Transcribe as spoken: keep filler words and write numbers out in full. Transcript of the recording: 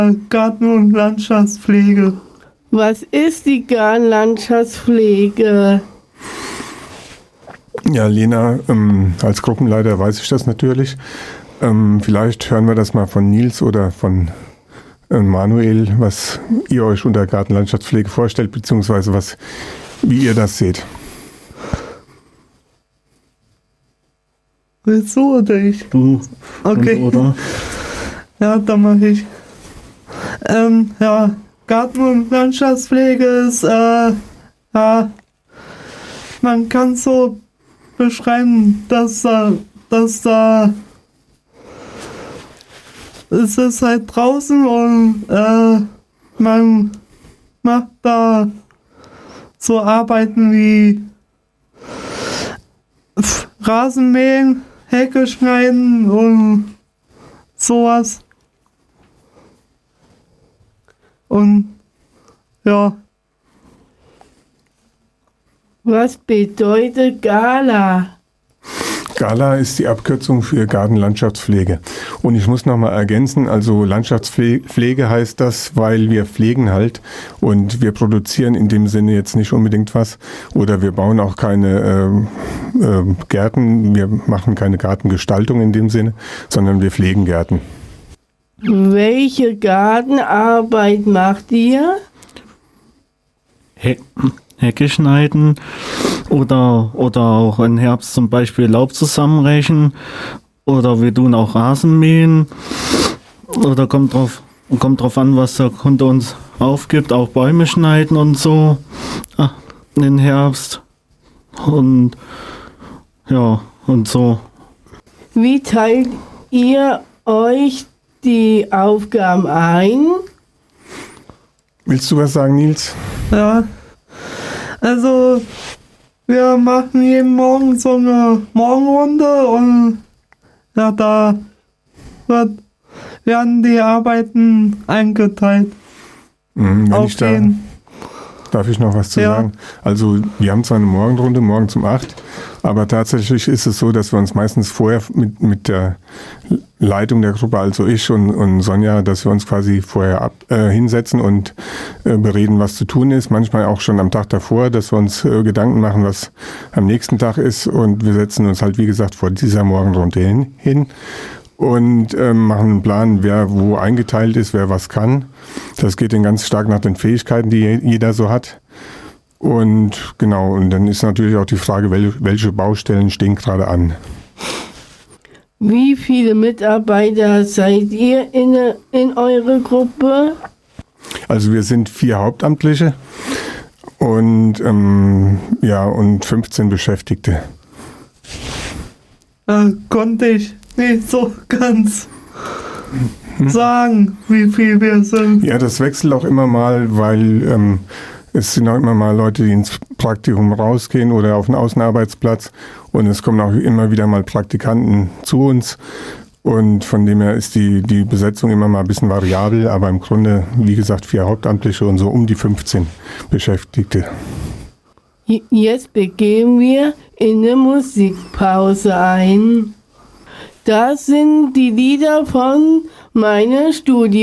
Garten- und Landschaftspflege. Was ist die Gartenlandschaftspflege? Ja, Lena, ähm, als Gruppenleiter weiß ich das natürlich. Ähm, vielleicht hören wir das mal von Nils oder von äh, Manuel, was ihr euch unter Gartenlandschaftspflege vorstellt, beziehungsweise was, wie ihr das seht. Willst du oder ich? Du. Okay. Und, oder? Ja, dann mache ich. Ähm, ja, Garten- und Landschaftspflege ist, äh, ja, man kann so beschreiben, dass da, dass da, es ist halt draußen und, äh, man macht da so Arbeiten wie Pf, Rasenmähen, Hecke schneiden und sowas. Und ja. Was bedeutet Gala? Gala ist die Abkürzung für Gartenlandschaftspflege. Und ich muss nochmal ergänzen, also Landschaftspflege heißt das, weil wir pflegen halt und wir produzieren in dem Sinne jetzt nicht unbedingt was oder wir bauen auch keine äh, äh, Gärten, wir machen keine Gartengestaltung in dem Sinne, sondern wir pflegen Gärten. Welche Gartenarbeit macht ihr? He Hecke schneiden oder, oder auch im Herbst zum Beispiel Laub zusammenrechen oder wir tun auch Rasen mähen oder kommt drauf, kommt drauf an, was der Kunde uns aufgibt, auch Bäume schneiden und so ah, im Herbst und ja und so. Wie teilt ihr euch die Aufgaben ein? Willst du was sagen, Nils? Ja, also wir machen jeden Morgen so eine Morgenrunde und ja, da wird, werden die Arbeiten eingeteilt. Mhm, wenn Auf ich da, den, darf ich noch was zu Ja. sagen? Also wir haben zwar eine Morgenrunde, morgens um acht, aber tatsächlich ist es so, dass wir uns meistens vorher mit, mit der Leitung der Gruppe, also ich und, und Sonja, dass wir uns quasi vorher ab, äh, hinsetzen und äh, bereden, was zu tun ist. Manchmal auch schon am Tag davor, dass wir uns äh, Gedanken machen, was am nächsten Tag ist. Und wir setzen uns halt, wie gesagt, vor dieser Morgenrunde hin, hin und äh, machen einen Plan, wer wo eingeteilt ist, wer was kann. Das geht dann ganz stark nach den Fähigkeiten, die jeder so hat. Und genau, und dann ist natürlich auch die Frage, welche Baustellen stehen gerade an. Wie viele Mitarbeiter seid ihr in, in eurer Gruppe? Also wir sind vier Hauptamtliche und ähm, ja und fünfzehn Beschäftigte. äh, konnte ich nicht so ganz sagen, wie viel wir sind. Ja, das wechselt auch immer mal, weil ähm, es sind auch immer mal Leute, die ins Praktikum rausgehen oder auf den Außenarbeitsplatz und es kommen auch immer wieder mal Praktikanten zu uns und von dem her ist die, die Besetzung immer mal ein bisschen variabel, aber im Grunde, wie gesagt, vier Hauptamtliche und so um die fünfzehn Beschäftigte. Jetzt begehen wir in eine Musikpause ein. Das sind die Lieder von meiner Studio.